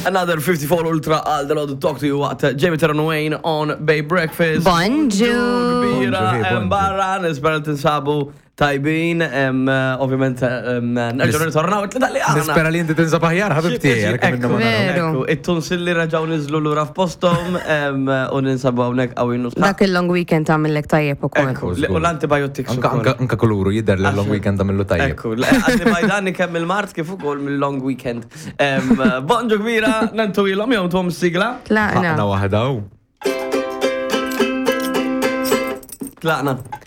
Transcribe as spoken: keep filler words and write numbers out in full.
Another fifty-four Ultra għal dal-għodu talk to you waqt Jamie Terran Wayne on Bay Breakfast. Bonjour. Kbira, barra, nispera tinsabu tajbin, ovvijament nerġu nirtornaw it-tlita li għana. Nispera li jinti tinsa paħjar, ħabibti. Ekku, it-tunsil li raġaw nizlu l-ura f'postom u ninsabu għawnek għawin nusqa. Dak il-long weekend għamillek tajjeb u kol. Ekku, u l-antibiotics u kol. Anka kuluru jidder l-long weekend għamillu tajjeb. Ekku, għantibajdani kemm il-mart kif u kol mill-long weekend. Bonġu kbira, nantu ilom jom tom sigla. Tlaqna. Tlaqna wahdaw. Tlaqna.